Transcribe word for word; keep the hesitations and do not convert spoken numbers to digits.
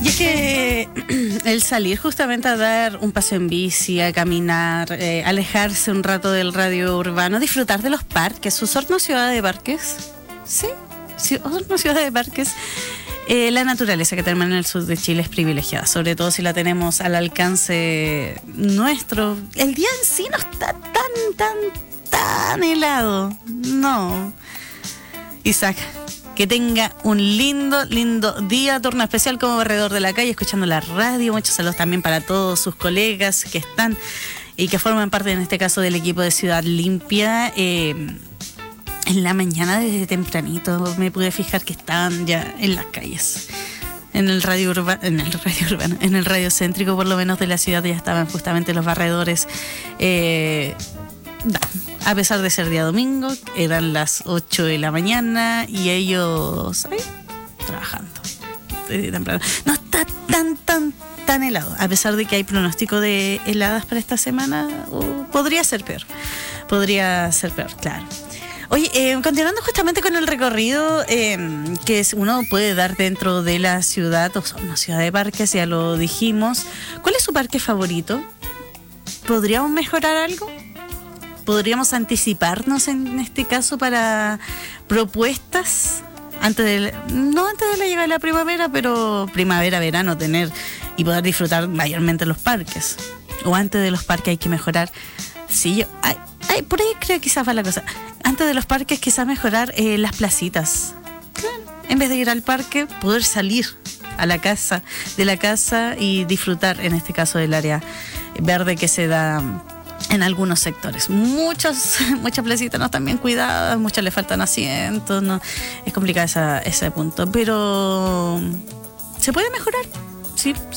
Y es que el salir justamente a dar un paseo en bici, a caminar, eh, alejarse un rato del radio urbano, disfrutar de los parques, Osorno ciudad de parques, sí, sí Osorno ciudad de parques. Eh, la naturaleza que tenemos en el sur de Chile es privilegiada, sobre todo si la tenemos al alcance nuestro. El día en sí no está tan, tan, tan helado, no. Isaac, que tenga un lindo, lindo día, turno especial como barredor de la calle, escuchando la radio. Muchos saludos también para todos sus colegas que están y que forman parte, en este caso, del equipo de Ciudad Limpia. Eh, en la mañana, desde tempranito, me pude fijar que estaban ya en las calles. En el radio urbano, en el radio urbano, en el radio céntrico, por lo menos de la ciudad, ya estaban justamente los barredores. Eh, a pesar de ser día domingo, eran las ocho de la mañana y ellos ahí, trabajando desde temprano. No está tan, tan, tan helado, a pesar de que hay pronóstico de heladas para esta semana. Uh, podría ser peor, podría ser peor, claro. Oye, eh, continuando justamente con el recorrido eh, que uno puede dar dentro de la ciudad, o sea, una ciudad de parques, ya lo dijimos. ¿Cuál es su parque favorito? ¿Podríamos mejorar algo? ¿Podríamos anticiparnos en este caso para propuestas antes de, no antes de la llegada de la primavera, pero primavera, verano, tener y poder disfrutar mayormente los parques? ¿O antes de los parques hay que mejorar? Sí, yo, ay, ay, por ahí creo que quizás va la cosa. Antes de los parques quizás mejorar eh, las placitas. Claro. En vez de ir al parque, poder salir a la casa, de la casa y disfrutar, en este caso, del área verde que se da en algunos sectores. Muchas, muchas placitas no están bien cuidadas, muchas le faltan asientos, no, es complicado esa, ese punto, pero se puede mejorar, sí.